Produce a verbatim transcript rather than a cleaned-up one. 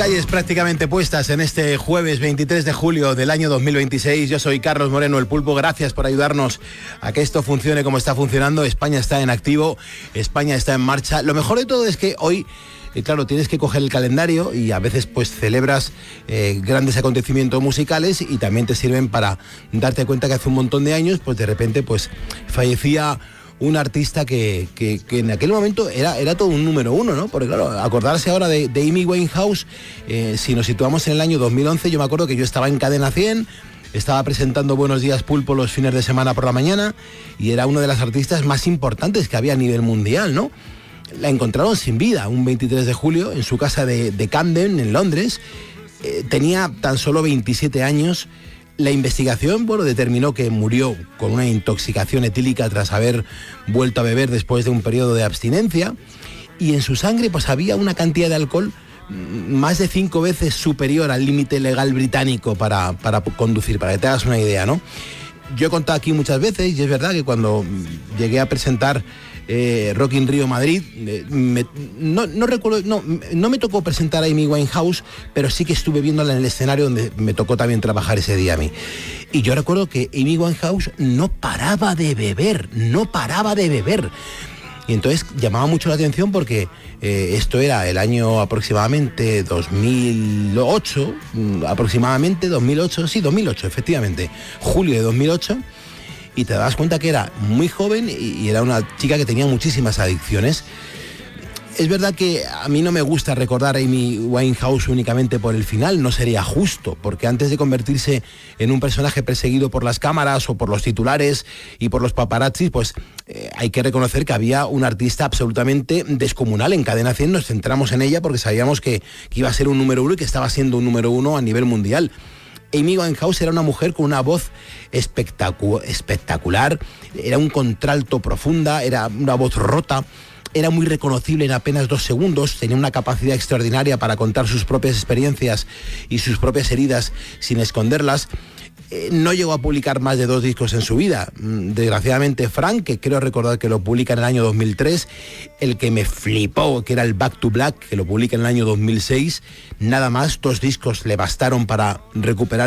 calles prácticamente puestas en este jueves veintitrés de julio del año dos mil veintiséis. Yo soy Carlos Moreno, el Pulpo. Gracias por ayudarnos a que esto funcione como está funcionando. España está en activo, España está en marcha. Lo mejor de todo es que hoy, eh, claro, tienes que coger el calendario y a veces pues celebras eh, grandes acontecimientos musicales y también te sirven para darte cuenta que hace un montón de años, pues de repente pues fallecía un artista que, que, que en aquel momento era, era todo un número uno, ¿no? Porque claro, acordarse ahora de, de Amy Winehouse, eh, si nos situamos en el año dos mil once, yo me acuerdo que yo estaba en Cadena cien, estaba presentando Buenos Días Pulpo los fines de semana por la mañana y era una de las artistas más importantes que había a nivel mundial, ¿no? La encontraron sin vida un veintitrés de julio en su casa de, de Camden, en Londres. Eh, tenía tan solo veintisiete años. La investigación, bueno, determinó que murió con una intoxicación etílica tras haber vuelto a beber después de un periodo de abstinencia, y en su sangre pues había una cantidad de alcohol más de cinco veces superior al límite legal británico para, para conducir, para que te hagas una idea, ¿no? Yo he contado aquí muchas veces, y es verdad que cuando llegué a presentar eh, Rock in Rio Madrid, eh, me, no, no recuerdo, no, no me tocó presentar a Amy Winehouse, pero sí que estuve viéndola en el escenario donde me tocó también trabajar ese día a mí. Y yo recuerdo que Amy Winehouse no paraba de beber, no paraba de beber. Y entonces llamaba mucho la atención porque eh, esto era el año aproximadamente dos mil ocho, aproximadamente dos mil ocho, sí, dos mil ocho, efectivamente, julio de dos mil ocho, y te das cuenta que era muy joven y, y era una chica que tenía muchísimas adicciones. Es verdad que a mí no me gusta recordar a Amy Winehouse únicamente por el final, no sería justo, porque antes de convertirse en un personaje perseguido por las cámaras o por los titulares y por los paparazzis, pues eh, hay que reconocer que había una artista absolutamente descomunal. En Cadena cien nos centramos en ella porque sabíamos que, que iba a ser un número uno y que estaba siendo un número uno a nivel mundial. Amy Winehouse era una mujer con una voz espectacu- espectacular, era un contralto profunda, era una voz rota. Era muy reconocible en apenas dos segundos, tenía una capacidad extraordinaria para contar sus propias experiencias y sus propias heridas sin esconderlas. Eh, no llegó a publicar más de dos discos en su vida. Desgraciadamente Frank, que creo recordar que lo publica en el año dos mil tres, el que me flipó, que era el Back to Black, que lo publica en el año dos mil seis, nada más, dos discos le bastaron para recuperar